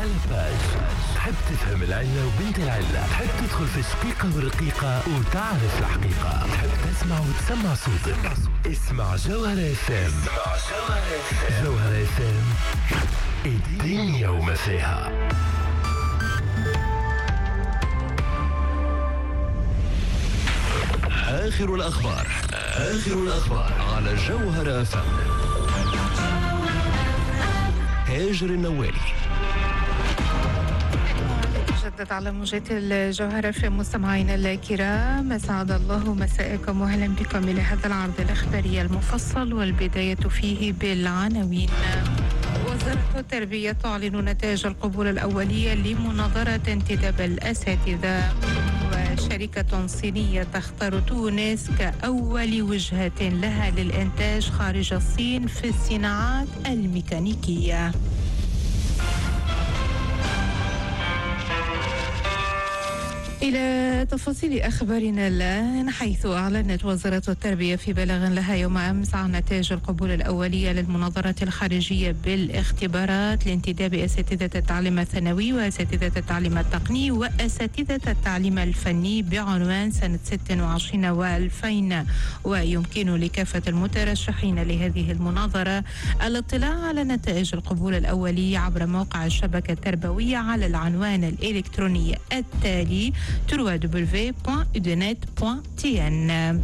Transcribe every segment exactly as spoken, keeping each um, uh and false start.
على باج. تحب تفهم العلة وبنت العلة، تحب تدخل في الشقيقة والرقيقة وتعرف الحقيقة، تحب تسمع وتسمع صوتك. اسمع جوهرة اف ام. جوهرة اف ام، الدنيا وما فيها. آخر الأخبار آخر الأخبار على جوهرة اف ام. هاجر النوالي. نتجدد على موجات الجوهرة في مستمعينا الكرام، أسعد الله مساءكم وأهلا بكم إلى هذا العرض الإخباري المفصل، والبداية فيه بالعناوين. وزارة التربية تعلن نتائج القبول الأولية لمناظرة انتداب الأساتذة. وشركة صينية تختار تونس كأول وجهة لها للإنتاج خارج الصين في الصناعات الميكانيكية. إلى تفاصيل أخبارنا الآن، حيث أعلنت وزارة التربية في بلاغ لها يوم أمس عن نتائج القبول الأولية للمناظرة الخارجية بالاختبارات لانتداب أساتذة التعليم الثانوي وأساتذة التعليم التقني وأساتذة التعليم الفني بعنوان سنة ستة وعشرين وألفين. ويمكن لكافة المترشحين لهذه المناظرة الاطلاع على نتائج القبول الأولي عبر موقع الشبكة التربوية على العنوان الإلكتروني التالي دبليو دبليو دبليو دوت اودينيت دوت تي ان.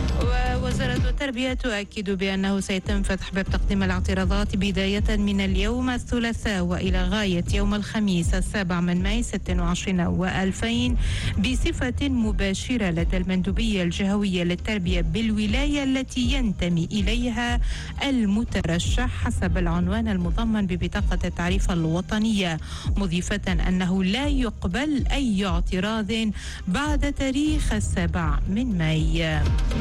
ووزارة التربية تؤكد بأنه سيتم فتح باب تقديم الاعتراضات بداية من اليوم الثلاثاء وإلى غاية يوم الخميس السابع من ماي ستة وعشرين وألفين بصفة مباشرة لدى المندوبية الجهوية للتربية بالولاية التي ينتمي إليها المترشح حسب العنوان المضمن ببطاقة التعريف الوطنية، مضيفة أنه لا يقبل أي اعتراض بعد تاريخ السابع من ماي.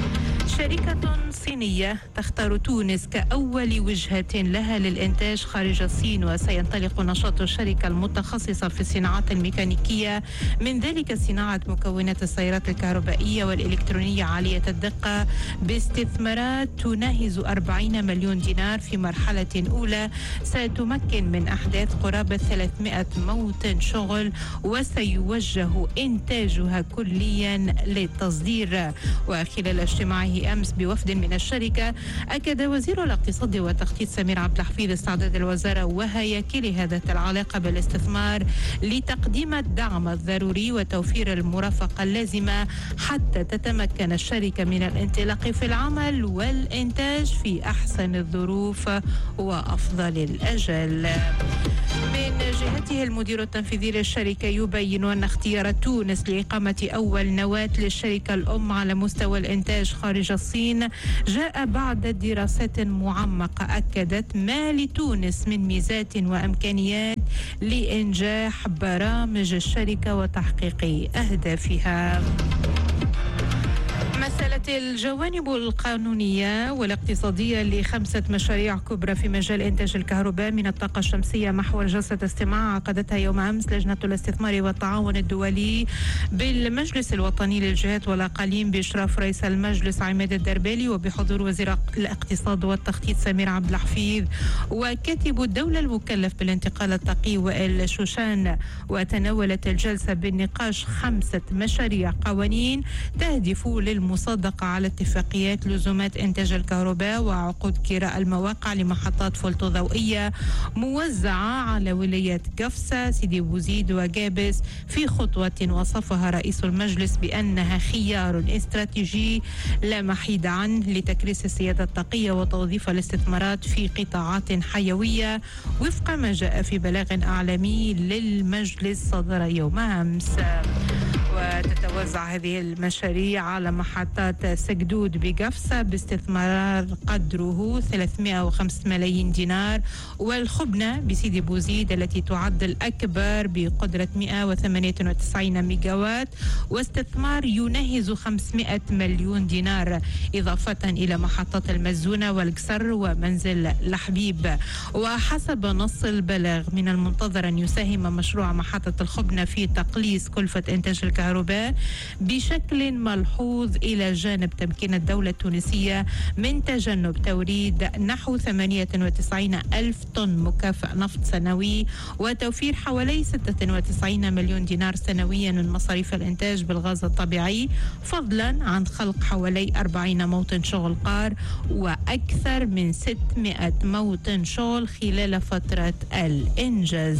شركة صينية تختار تونس كأول وجهة لها للإنتاج خارج الصين، وسينطلق نشاط الشركة المتخصصة في الصناعات الميكانيكية، من ذلك صناعة مكونات السيارات الكهربائية والإلكترونية عالية الدقة، باستثمارات تناهز أربعين مليون دينار في مرحلة أولى ستمكن من أحداث قرابة ثلاثمائة موطن شغل، وسيوجه إنتاجها كليا للتصدير. وخلال اجتماعه أمس بوفد من الشركة، أكد وزير الاقتصاد والتخطيط سمير عبد الحفيظ استعداد الوزارة وهياكلها ذات العلاقة بالاستثمار لتقديم الدعم الضروري وتوفير المرافقة اللازمة حتى تتمكن الشركة من الانطلاق في العمل والإنتاج في أحسن الظروف وأفضل الأجل. من جهته المدير التنفيذي للشركة يبين أن اختيار تونس لإقامة أول نواة للشركة الأم على مستوى الإنتاج خارج الصين جاء بعد دراسات معمقة أكدت ما لتونس من ميزات وإمكانيات لإنجاح برامج الشركة وتحقيق أهدافها. مثلت الجوانب القانونية والاقتصادية لخمسة مشاريع كبرى في مجال إنتاج الكهرباء من الطاقة الشمسية محور جلسة استماع عقدتها يوم أمس لجنة الاستثمار والتعاون الدولي بالمجلس الوطني للجهات والأقاليم بإشراف رئيس المجلس عماد الدربالي وبحضور وزير الاقتصاد والتخطيط سمير عبد الحفيظ وكاتب الدولة المكلف بالانتقال الطاقي وائل شوشان. وتناولت الجلسة بالنقاش خمسة مشاريع قوانين تهدف للمصادقة على اتفاقيات لزومات إنتاج الكهرباء وعقود كراء المواقع لمحطات فولتو ضوئية موزعة على ولايات قفصة سيدي بوزيد وجابس، في خطوة وصفها رئيس المجلس بأنها خيار استراتيجي لا محيد عنه لتكريس السيادة الطاقية وتوظيف الاستثمارات في قطاعات حيوية وفق ما جاء في بلاغ أعلامي للمجلس صدر يوم أمس. وتتوزع هذه المشاريع على محطات سجدود بقفصة باستثمار قدره ثلاثمائة وخمسة ملايين دينار، والخبنة بسيدي بوزيد التي تعد الأكبر بقدرة مئة وثمانية وتسعين ميجاوات واستثمار يناهز خمسمائة مليون دينار، إضافة إلى محطات المزونة والقصر ومنزل لحبيب. وحسب نص البلاغ من المنتظر أن يساهم مشروع محطة الخبنة في تقليص كلفة إنتاج الكهرباء الكهرباء بشكل ملحوظ، إلى جانب تمكين الدولة التونسية من تجنب توريد نحو ثمانية وتسعين ألف طن مكافأ نفط سنوي، وتوفير حوالي ستة وتسعين مليون دينار سنويا من مصاريف الإنتاج بالغاز الطبيعي، فضلا عن خلق حوالي أربعين موطن شغل قار وأكثر من ستمائة موطن شغل خلال فترة الإنجاز.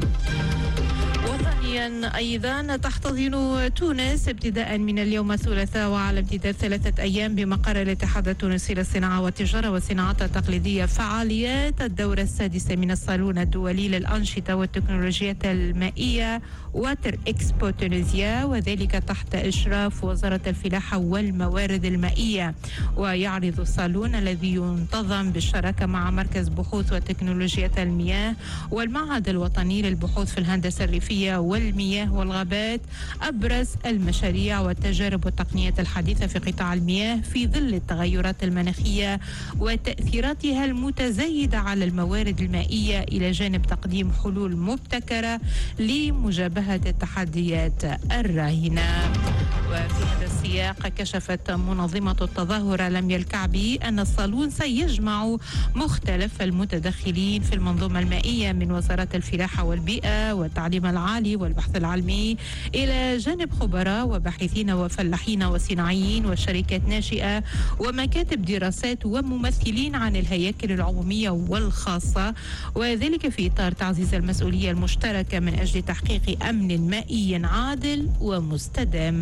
وثانيا أيضا تحتضن تونس ابتداء من اليوم الثلاثاء وعلى امتداد ثلاثة أيام بمقر الاتحاد التونسي للصناعة والتجارة والصناعات التقليدية فعاليات الدورة السادسة من الصالون الدولي للأنشطة والتكنولوجيات المائية واتر إكسبو تونسيا، وذلك تحت إشراف وزارة الفلاحة والموارد المائية. ويعرض الصالون الذي ينتظم بالشراكة مع مركز بحوث وتكنولوجيات المياه والمعهد الوطني للبحوث في الهندسة الريفية والمياه والغابات أبرز المشاريع والتجارب والتقنيات الحديثة في قطاع المياه في ظل التغيرات المناخية وتأثيراتها المتزايدة على الموارد المائية، إلى جانب تقديم حلول مبتكرة لمجابهة التحديات الراهنة. وفي هذا السياق كشفت منظمة التظاهرة لميا الكعبي أن الصالون سيجمع مختلف المتدخلين في المنظومة المائية من وزارة الفلاحة والبيئة والتعليم العالي والبحث العلمي، إلى جانب خبراء وباحثين وفلاحين وصناعيين وشركات ناشئة ومكاتب دراسات وممثلين عن الهياكل العمومية والخاصة، وذلك في إطار تعزيز المسؤولية المشتركة من أجل تحقيق أمن مائي عادل ومستدام.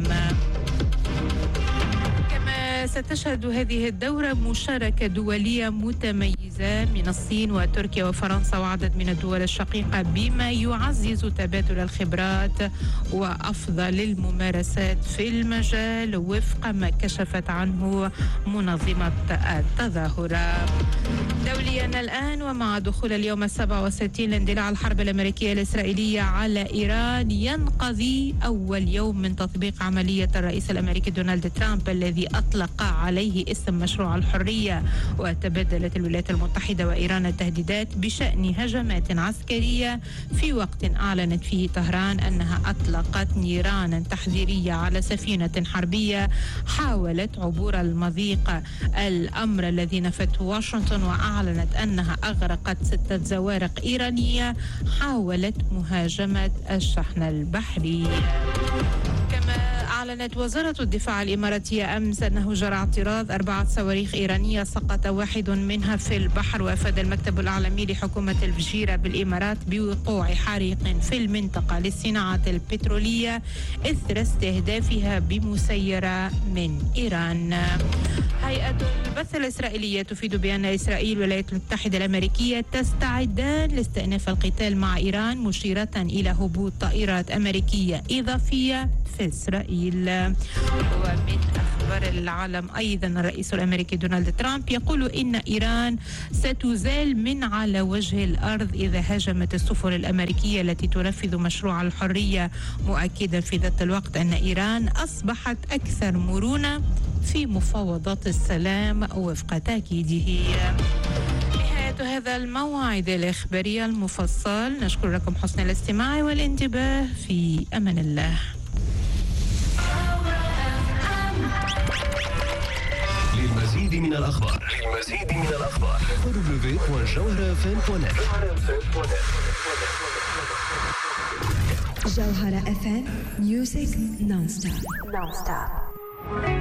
كما ستشهد هذه الدورة مشاركة دولية متميزة من الصين وتركيا وفرنسا وعدد من الدول الشقيقة، بما يعزز تبادل الخبرات وأفضل الممارسات في المجال وفق ما كشفت عنه منظمة التظاهرة. دوليا الآن، ومع دخول اليوم السابع والستين لاندلاع الحرب الأمريكية الإسرائيلية على إيران، ينقضي أول يوم من تطبيق عملية الرئيس الأمريكي دونالد ترامب الذي أطلق عليه اسم مشروع الحرية. وتبادلت الولايات المتحدة وإيران التهديدات بشأن هجمات عسكرية في وقت أعلنت فيه طهران أنها أطلقت نيرانا تحذيرية على سفينة حربية حاولت عبور المضيق، الأمر الذي نفته واشنطن وأعلنت أنها أغرقت ستة زوارق إيرانية حاولت مهاجمة الشحن البحري. كما أعلنت وزارة الدفاع الإماراتية أمس أنه جرى اعتراض أربعة صواريخ إيرانية سقط واحد منها في البحر، وأفاد المكتب الإعلامي لحكومة الفجيرة بالإمارات بوقوع حريق في المنطقة للصناعات البترولية إثر استهدافها بمسيرة من إيران. هيئة البث الإسرائيلية تفيد بأن إسرائيل والولايات المتحدة الأمريكية تستعدان لاستئناف القتال مع إيران، مشيرة إلى هبوط طائرات أمريكية إضافية في إسرائيل. ومن أخبار العالم أيضا، الرئيس الأمريكي دونالد ترامب يقول إن إيران ستزال من على وجه الأرض إذا هاجمت السفن الأمريكية التي تنفذ مشروع الحرية، مؤكدا في ذات الوقت أن إيران أصبحت أكثر مرونة في مفاوضات السلام وفق تأكيده. نهاية هذا الموعد الإخباري المفصل، نشكر لكم حسن الاستماع والانتباه. في أمان الله. للمزيد من الأخبار للمزيد من الأخبار دبليو دبليو دوت جوهرة إف إم دوت نت. جوهرة إف إم Music Non-Stop. Non-Stop.